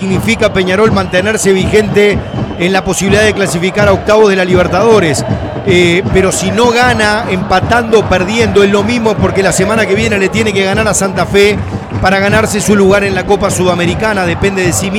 significa Peñarol mantenerse vigente en la posibilidad de clasificar a octavos de la Libertadores. Pero si no gana, empatando o perdiendo, es lo mismo, porque la semana que viene le tiene que ganar a Santa Fe para ganarse su lugar en la Copa Sudamericana. Depende de sí mismo.